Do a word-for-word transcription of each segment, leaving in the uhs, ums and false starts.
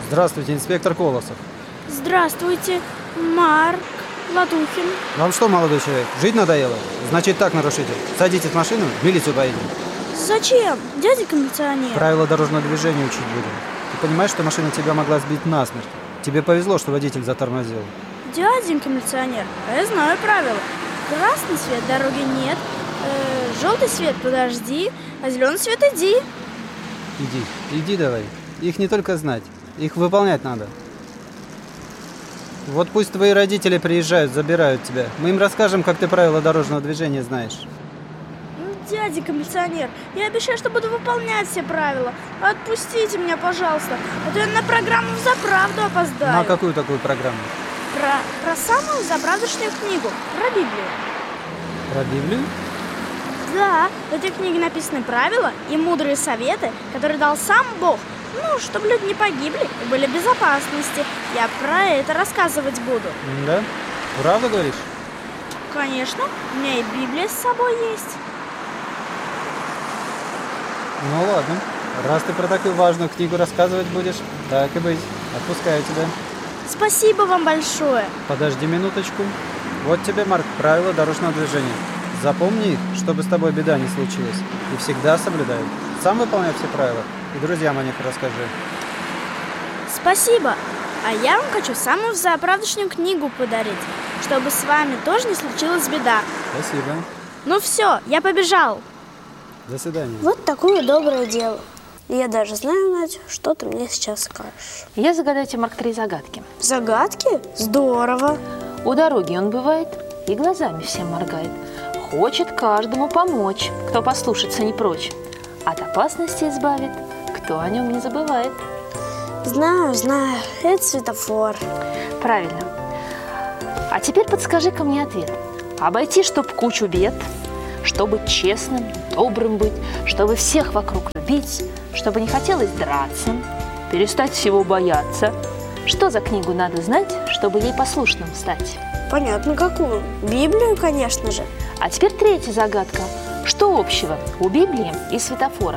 Здравствуйте, инспектор Колосов. Здравствуйте, Марк Ладухин. Вам что, молодой человек, жить надоело? Значит так, нарушитель, садитесь в машину, в милицию поедем. Зачем, дядя милиционер? Правила дорожного движения учить будем. Ты понимаешь, что машина тебя могла сбить насмерть? Тебе повезло, что водитель затормозил. Дяденька милиционер, а я знаю правила. Красный свет, дороги нет, э, желтый свет подожди, а зеленый свет иди. Иди, иди давай. Их не только знать, их выполнять надо. Вот пусть твои родители приезжают, забирают тебя. Мы им расскажем, как ты правила дорожного движения знаешь. Дяденька милиционер, я обещаю, что буду выполнять все правила. Отпустите меня, пожалуйста, а то я на программу «Взаправду» опоздаю. На какую такую программу? Про, про самую заправдошную книгу, про Библию. Про Библию? Да, в этой книге написаны правила и мудрые советы, которые дал сам Бог. Ну, чтобы люди не погибли и были в безопасности. Я про это рассказывать буду. Да? Правда говоришь? Конечно, у меня и Библия с собой есть. Ну ладно, раз ты про такую важную книгу рассказывать будешь, так и быть, отпускаю тебя. Спасибо вам большое. Подожди минуточку. Вот тебе, Марк, правила дорожного движения. Запомни их, чтобы с тобой беда не случилась. И всегда соблюдай. Сам выполняй все правила. И друзьям о них расскажи. Спасибо. А я вам хочу самую заправдошную книгу подарить, чтобы с вами тоже не случилась беда. Спасибо. Ну все, я побежал. До свидания. Вот такое доброе дело. И я даже знаю, Надя, что ты мне сейчас скажешь. Я загадаю тебе, Марк, три загадки. Загадки? Здорово. У дороги он бывает и глазами всем моргает. Хочет каждому помочь, кто послушаться не прочь. От опасности избавит, кто о нем не забывает. Знаю, знаю, это светофор. Правильно. А теперь подскажи-ка мне ответ. Обойти, чтоб кучу бед, чтобы честным, добрым быть, чтобы всех вокруг любить, чтобы не хотелось драться, перестать всего бояться. Что за книгу надо знать, чтобы ей послушным стать? Понятно, какую? Библию, конечно же. А теперь третья загадка. Что общего у Библии и светофора?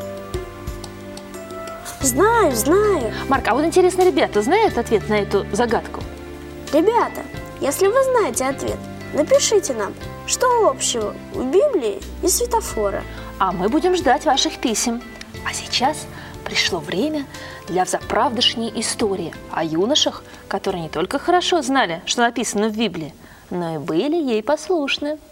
Знаю, знаю. Марк, а вот интересно, ребята знают ответ на эту загадку? Ребята, если вы знаете ответ, напишите нам, что общего у Библии и светофора. А мы будем ждать ваших писем. А сейчас пришло время для взаправдошней истории о юношах, которые не только хорошо знали, что написано в Библии, но и были ей послушны.